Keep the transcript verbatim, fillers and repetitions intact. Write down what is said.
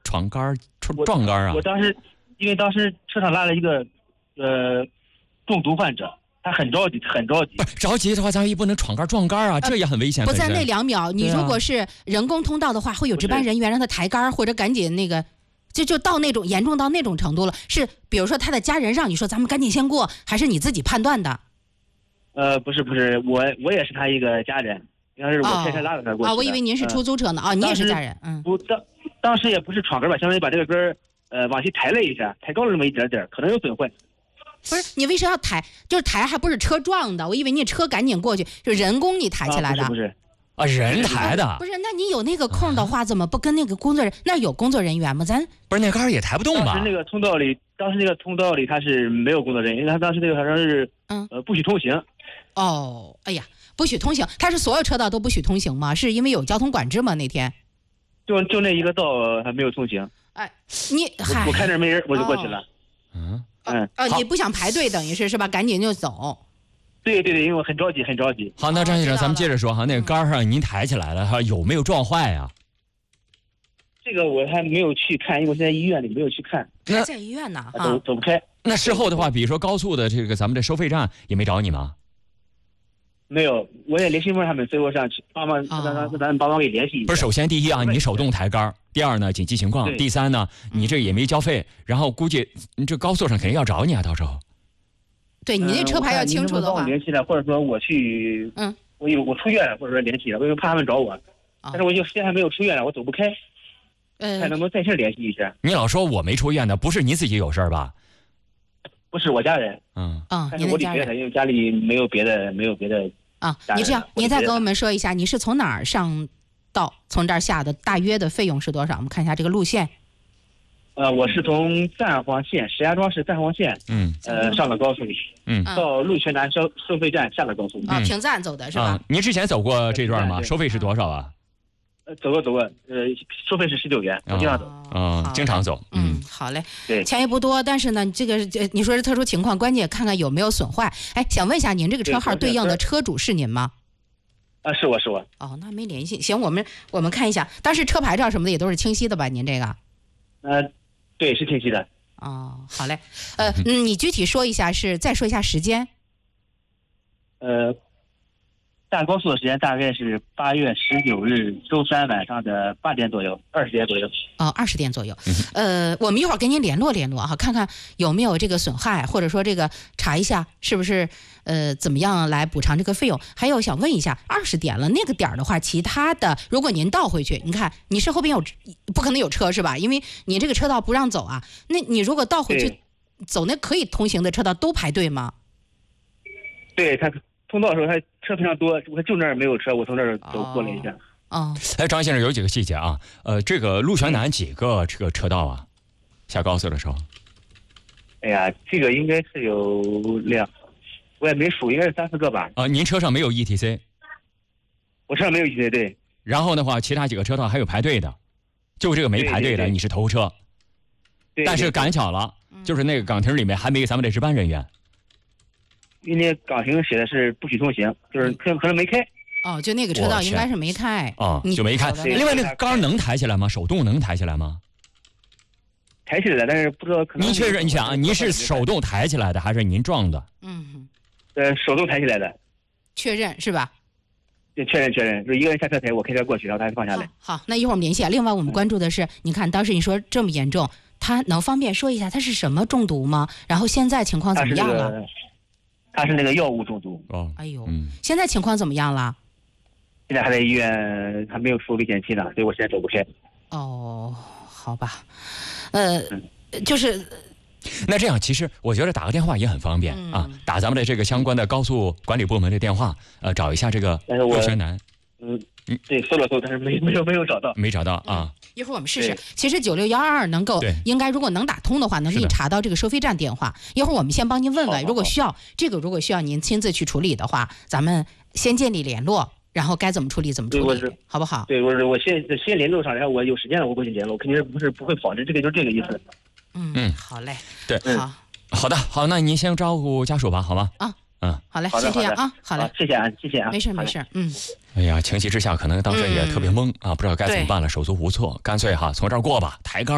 闯杆撞杆啊？ 我当时因为当时车上拉了一个呃中毒患者，他很着急，很着急。 不是着急的话，咱也不能闯杆撞杆啊，呃、这也很危险。 不在那两秒，你如果是人工通道的话，会有值班人员让他抬杆或者赶紧那个。就就到那种严重到那种程度了，是比如说他的家人让你说咱们赶紧先过，还是你自己判断的？ 呃，不是不是，我我也是他一个家人，应该是我开车拉着他过去的。 啊、哦哦，我以为您是出租车呢。啊、呃哦，你也是家人。嗯。 不，当当时也不是闯根吧，相当于把这个根呃往起抬了一下，抬高了那么一点点，可能有损坏。 不是，你为啥要抬？就是抬还不是车撞的，我以为你车赶紧过去，就人工你抬起来的。 啊、不是不是。 啊，人抬的不是？那你有那个空的话，怎么不跟那个工作人员？那有工作人员吗？咱不是那杆也抬不动吧？ 当时那个通道里，当时那个通道里他是没有工作人员，因为他当时那个好像是嗯呃不许通行。 哦，哎呀，不许通行，他是所有车道都不许通行吗？是因为有交通管制吗？那天？ 就就那一个道还没有通行。 哎，你我我看那没人，我就过去了。 嗯嗯啊，你不想排队，等于是是吧？赶紧就走。 对对对，因为我很着急，很着急。 好，那张先生，咱们接着说哈，那个杆上您抬起来了哈，有没有撞坏呀？ 这个我还没有去看，因为我现在医院里没有去看。 还在医院呢， 走走不开。 那事后的话，比如说高速的这个咱们这收费站也没找你吗？ 没有，我也联系不上他们，所以我想去帮忙，让咱咱帮忙给联系一下。 不是，首先第一啊，你手动抬杆；第二呢，紧急情况；第三呢，你这也没交费，然后估计你这高速上肯定要找你啊，到时候。 对你那车牌要清楚的话， 呃、联系了，或者说我去， 嗯， 我有我出院了，或者说联系了，我又怕他们找我，但是我就现在还没有出院了，我走不开， 呃， 看能不能在线联系一下。 你老说我没出院呢，不是你自己有事吧？ 不是我家人， 嗯啊， 但是我理别的，因为家里没有别的，没有别的啊。你这样，你再跟我们说一下，你是从哪儿上到从这儿下的，大约的费用是多少？我们看一下这个路线。 呃，我是从蛋黄县石家庄市蛋黄县， 嗯， 呃，上了高速， 嗯， 到陆泉南收收费站下了高速。 啊，平赞走的是吧？ 啊，您之前走过这段吗？收费是多少啊？ 呃，走过走过，呃，收费是十九元，我经常走。 嗯，经常走。 嗯，好嘞。 对， 钱也不多，但是呢，这个你说是特殊情况，关键看看有没有损坏。哎，想问一下，您这个车号对应的车主是您吗？ 啊，是我是我。 哦，那没联系。行，我们我们看一下，当时车牌照什么的也都是清晰的吧？您这个？ 呃。对，是清晰的。 哦，好嘞，呃，嗯，你具体说一下，是再说一下时间。 呃，下高速的时间大概是八月十九日周三晚上的八点左右，二十点左右。 哦，二十点左右。呃，我们一会儿跟您联络联络哈，看看有没有这个损害，或者说这个查一下是不是呃怎么样来补偿这个费用。还有想问一下，二十点了那个点儿的话，其他的如果您倒回去，你看你是后边有不可能有车是吧？因为你这个车道不让走啊。那你如果倒回去走那可以通行的车道都排队吗？ 对，他通道的时候他车非常多，我就那儿没有车，我从那儿走过了一下。 哦， 哎，张先生有几个细节啊？呃，这个陆泉南几个这个车道啊？下高速的时候？ 哎呀，这个应该是有两，我也没数，应该是三四个吧。 啊，您车上没有 E T C？ 我车上没有 E T C， 对。 然后的话，其他几个车道还有排队的，就这个没排队的， 对对对你是头车。 对。 但是赶巧了，就是那个岗亭里面还没有咱们的值班人员。 因为岗亭写的是不许通行，就是可可能没开。 哦，就那个车道应该是没开。 哦，就没开。另外那个杆能抬起来吗？手动能抬起来吗？ 抬起来了，但是不知道可能。 您确认一下啊，您是手动抬起来的还是您撞的？ 嗯， 呃，手动抬起来的。 确认是吧？ 对，确认确认，就一个人下车抬，我开车过去，然后他放下来。 好，好，那一会儿我们联系啊。另外，我们关注的是，你看当时你说这么严重，他能方便说一下他是什么中毒吗？然后现在情况怎么样了？ 他是那个药物中毒。 哦， 哎呦，嗯，现在情况怎么样了？ 现在还在医院，还没有出危险期呢，所以我现在走不开。 哦，好吧，呃，就是。 那这样，其实我觉得打个电话也很方便、嗯、啊，打咱们的这个相关的高速管理部门的电话，呃，找一下这个陆泉南。 嗯嗯，对，搜了搜，但是没没有没有找到， 没找到啊。 一会儿我们试试。其实九六幺二能够，应该如果能打通的话，能给你查到这个收费站电话。一会儿我们先帮您问问，如果需要这个，如果需要您亲自去处理的话，咱们先建立联络，然后该怎么处理怎么处理，好不好？ 对，我是我先先联络上，然后我有时间了我过去联络，我肯定是不是不会跑的，这个就是这个意思。 嗯嗯，好嘞， 对， 好， 好的，好，那您先照顾家属吧，好吗？ 啊， 嗯， 好嘞，先这样啊，好嘞， 谢谢啊，谢谢啊， 没事没事，嗯。 哎呀，情急之下可能当时也特别懵、嗯、啊，不知道该怎么办了，手足无措，干脆哈从这儿过吧，抬杆。